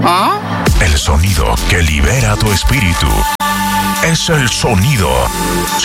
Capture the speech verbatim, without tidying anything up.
¿Ah? El sonido que libera tu espíritu. Es el sonido